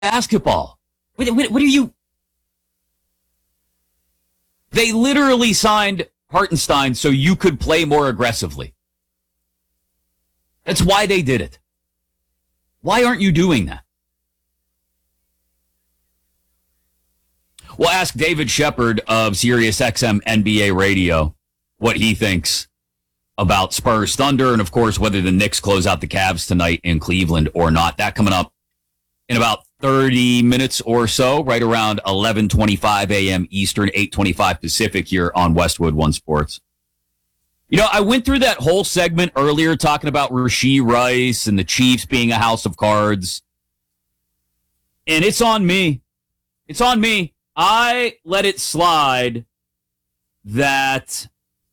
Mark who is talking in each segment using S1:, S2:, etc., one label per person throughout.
S1: basketball. What are you? They literally signed Hartenstein so you could play more aggressively. That's why they did it. Why aren't you doing that? We'll ask David Shepard of SiriusXM NBA Radio what he thinks about Spurs Thunder and, of course, whether the Knicks close out the Cavs tonight in Cleveland or not. That coming up in about 30 minutes or so, right around 11:25 a.m. Eastern, 8:25 Pacific here on Westwood One Sports. You know, I went through that whole segment earlier talking about Rashee Rice and the Chiefs being a house of cards. And it's on me. It's on me. I let it slide that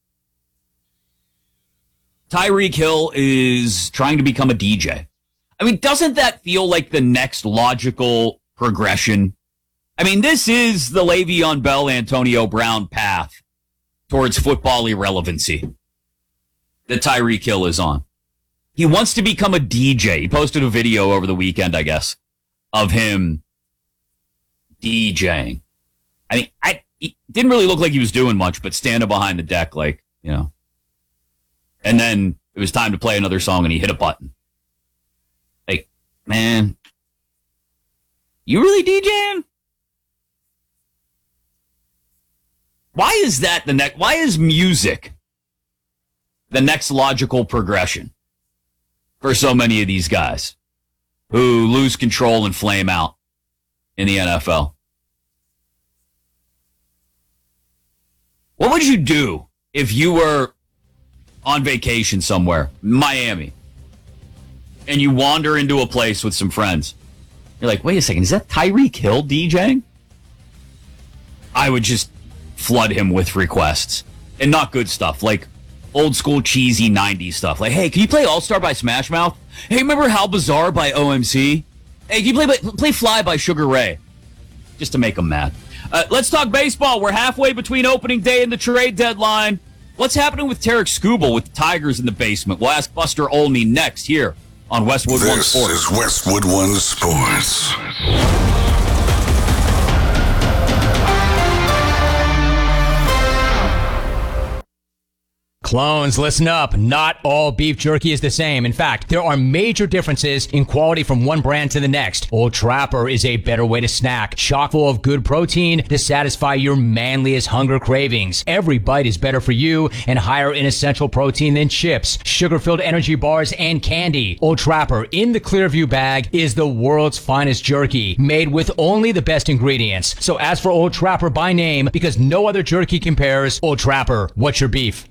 S1: Tyreek Hill is trying to become a DJ. I mean, doesn't that feel like the next logical progression? I mean, this is the Le'Veon Bell, Antonio Brown path towards football irrelevancy that Tyreek Hill is on. He wants to become a DJ. He posted a video over the weekend, I guess, of him DJing. I mean, he didn't really look like he was doing much, but standing behind the deck, like, you know. And then it was time to play another song, and he hit a button. Like, man, you really DJing? Why is that the next? Why is music the next logical progression for so many of these guys who lose control and flame out in the NFL? What would you do if you were on vacation somewhere, Miami, and you wander into a place with some friends? You're like, wait a second, is that Tyreek Hill DJing? I would just flood him with requests, and not good stuff, like old school cheesy 90s stuff. Like, hey, can you play All-Star by Smash Mouth? Hey, remember How Bizarre by OMC? Hey, can you play Fly by Sugar Ray? Just to make them mad. Let's talk baseball. We're halfway between opening day and the trade deadline. What's happening with Tarek Skubal with the Tigers in the basement? We'll ask Buster Olney next here on Westwood One Sports.
S2: This is Westwood One Sports.
S3: Clones, listen up. Not all beef jerky is the same. In fact, there are major differences in quality from one brand to the next. Old Trapper is a better way to snack, chock full of good protein to satisfy your manliest hunger cravings. Every bite is better for you and higher in essential protein than chips, sugar-filled energy bars, and candy. Old Trapper in the Clearview bag is the world's finest jerky, made with only the best ingredients. So ask for Old Trapper by name because no other jerky compares. Old Trapper, what's your beef?